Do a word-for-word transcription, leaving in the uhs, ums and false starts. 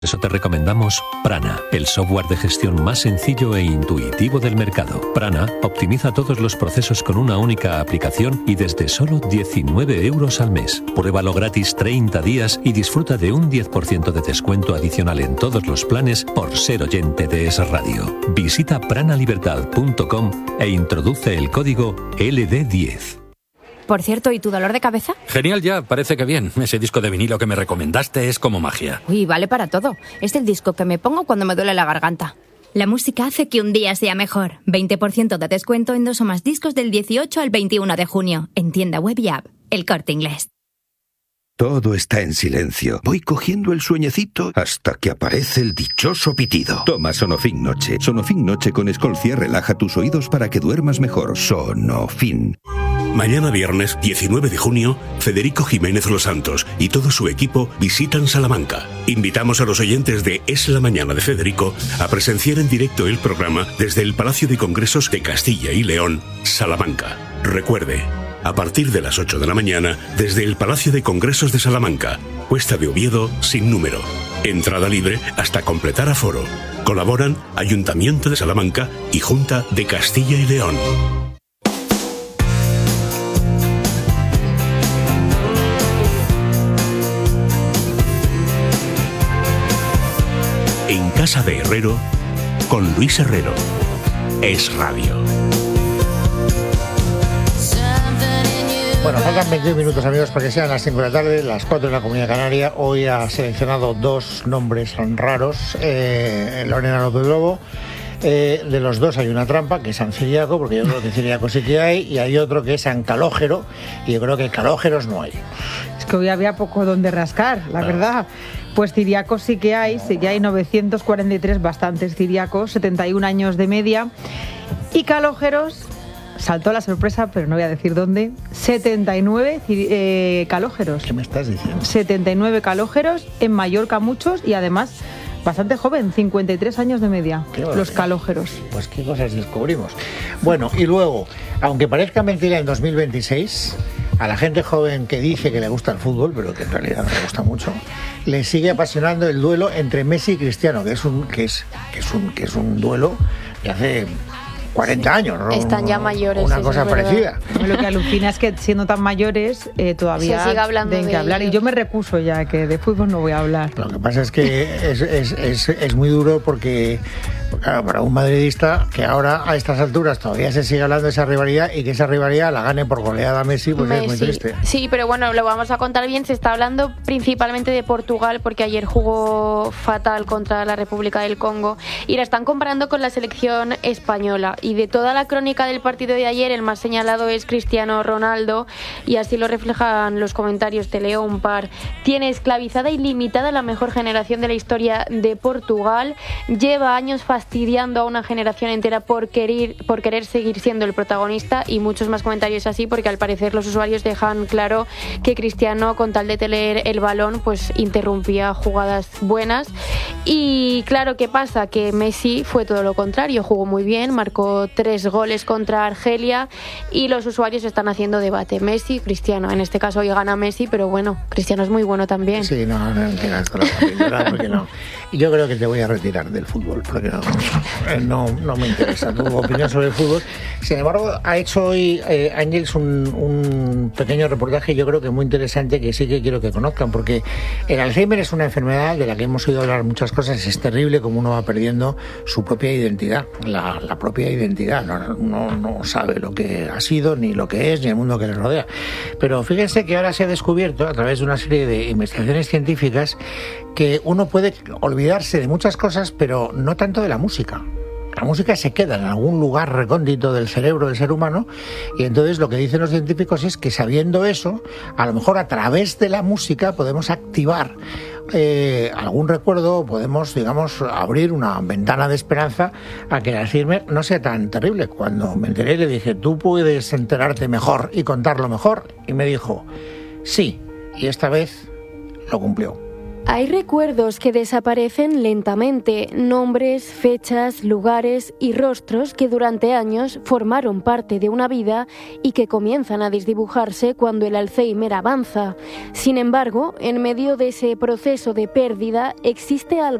Por eso te recomendamos Prana, el software de gestión más sencillo e intuitivo del mercado. Prana optimiza todos los procesos con una única aplicación y desde solo diecinueve euros al mes. Pruébalo gratis treinta días y disfruta de un diez por ciento de descuento adicional en todos los planes por ser oyente de Es Radio. Visita pranalibertad punto com e introduce el código L D diez. Por cierto, ¿y tu dolor de cabeza? Genial ya, parece que bien. Ese disco de vinilo que me recomendaste es como magia. Uy, vale para todo. Es el disco que me pongo cuando me duele la garganta. La música hace que un día sea mejor. veinte por ciento de descuento en dos o más discos del dieciocho al veintiuno de junio. En tienda web y app. El Corte Inglés. Todo está en silencio. Voy cogiendo el sueñecito hasta que aparece el dichoso pitido. Toma Sonofin Noche. Sonofin Noche con Escolcia relaja tus oídos para que duermas mejor. Sonofin. Mañana viernes diecinueve de junio, Federico Jiménez Los Santos y todo su equipo visitan Salamanca. Invitamos a los oyentes de Es la Mañana de Federico a presenciar en directo el programa desde el Palacio de Congresos de Castilla y León, Salamanca. Recuerde, a partir de las ocho de la mañana, desde el Palacio de Congresos de Salamanca, Cuesta de Oviedo sin número. Entrada libre hasta completar aforo. Colaboran Ayuntamiento de Salamanca y Junta de Castilla y León. En Casa de Herrero, con Luis Herrero. Es Radio. Bueno, faltan veintiún minutos, amigos, para que sean las cinco de la tarde, las cuatro en la Comunidad Canaria. Hoy ha seleccionado dos nombres raros, eh, Lorena López Lobo. Eh, de los dos hay una trampa, que es San Ciriaco, porque yo creo que Ciriaco sí que hay, y hay otro que es San Calógero, y yo creo que Calógeros no hay. Es que hoy había poco donde rascar, la claro. verdad. Pues ciriacos sí que hay, sí que hay novecientos cuarenta y tres, bastantes ciriacos, setenta y un años de media. Y calógeros, saltó la sorpresa, pero no voy a decir dónde, setenta y nueve eh, calógeros. ¿Qué me estás diciendo? setenta y nueve calógeros, en Mallorca muchos, y además bastante joven, cincuenta y tres años de media, los calógeros. Pues qué cosas descubrimos. Bueno, y luego, aunque parezca mentira, en dos mil veintiséis... a la gente joven que dice que le gusta el fútbol, pero que en realidad no le gusta mucho, le sigue apasionando el duelo entre Messi y Cristiano, que es un que es que es un que es un duelo de hace cuarenta años, ¿no? Están ya mayores. Una cosa parecida. Lo que alucina es que siendo tan mayores eh, todavía se sigue hablando de que hablar. ellos. Y yo me recuso ya, que de fútbol no voy a hablar. Lo que pasa es que es, es, es, es muy duro porque, claro, para un madridista que ahora a estas alturas todavía se sigue hablando de esa rivalidad y que esa rivalidad la gane por goleada a Messi, pues Messi. Es muy triste. Sí, pero bueno, lo vamos a contar bien. Se está hablando principalmente de Portugal porque ayer jugó fatal contra la República del Congo y la están comparando con la selección española. Y de toda la crónica del partido de ayer, el más señalado es Cristiano Ronaldo, y así lo reflejan los comentarios. Te leo un par. Tiene esclavizada y limitada la mejor generación de la historia de Portugal. Lleva años fastidiando a una generación entera por querer, por querer seguir siendo el protagonista, y muchos más comentarios así, porque al parecer los usuarios dejan claro que Cristiano, con tal de tener el balón, pues interrumpía jugadas buenas. Y claro, ¿qué pasa? Que Messi fue todo lo contrario, jugó muy bien, marcó tres goles contra Argelia, y los usuarios están haciendo debate. Messi, Cristiano. En este caso hoy gana Messi, pero bueno, Cristiano es muy bueno también. Sí, no, no entiendas con la pintura, porque no. Yo creo que te voy a retirar del fútbol, porque no, no, no me interesa tu opinión sobre el fútbol. Sin embargo, ha hecho hoy eh, Ángels un, un pequeño reportaje, yo creo que muy interesante, que sí que quiero que conozcan, porque el Alzheimer es una enfermedad de la que hemos oído hablar muchas cosas. Es terrible como uno va perdiendo su propia identidad, la, la propia identidad. No, no, no sabe lo que ha sido, ni lo que es, ni el mundo que le rodea. Pero fíjense que ahora se ha descubierto, a través de una serie de investigaciones científicas, que uno puede olvidarse de muchas cosas, pero no tanto de la música. La música se queda en algún lugar recóndito del cerebro del ser humano, y entonces lo que dicen los científicos es que, sabiendo eso, a lo mejor a través de la música podemos activar eh, algún recuerdo, podemos, digamos, abrir una ventana de esperanza a que el Alzheimer no sea tan terrible. Cuando me enteré le dije, ¿tú puedes enterarte mejor y contarlo mejor? Y me dijo, sí, y esta vez lo cumplió. Hay recuerdos que desaparecen lentamente, nombres, fechas, lugares y rostros que durante años formaron parte de una vida y que comienzan a desdibujarse cuando el Alzheimer avanza. Sin embargo, en medio de ese proceso de pérdida existe algo